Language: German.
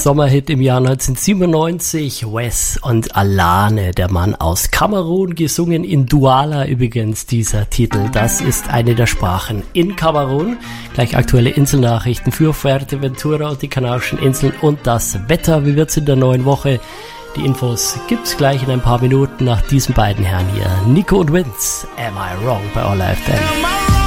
Sommerhit im Jahr 1997. Wes und Alane, der Mann aus Kamerun, gesungen in Douala übrigens dieser Titel. Das ist eine der Sprachen in Kamerun. Gleich aktuelle Inselnachrichten für Fuerteventura und die Kanarischen Inseln und das Wetter. Wie wird's in der neuen Woche? Die Infos gibt's gleich in ein paar Minuten nach diesen beiden Herren hier. Nico und Vince, Am I Wrong bei All FM.